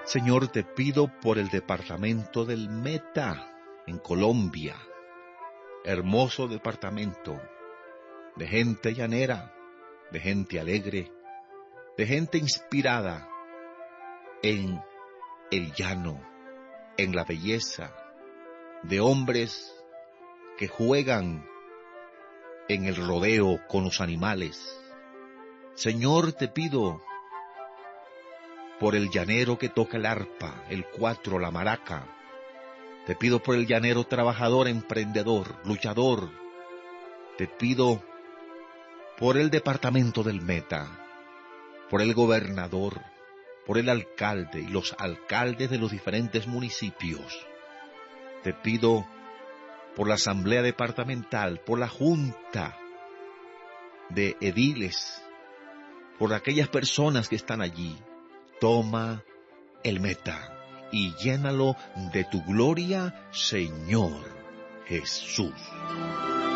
Señor, te pido por el departamento del Meta, en Colombia. Hermoso departamento, de gente llanera, de gente alegre, de gente inspirada en el llano, en la belleza, de hombres que juegan en el rodeo con los animales. Señor, te pido por el llanero que toca el arpa, el cuatro, la maraca. Te pido por el llanero trabajador, emprendedor, luchador. Te pido por el departamento del Meta, por el gobernador, por el alcalde y los alcaldes de los diferentes municipios. Te pido por la asamblea departamental, por la junta de ediles, por aquellas personas que están allí. Toma el Meta y llénalo de tu gloria, Señor Jesús.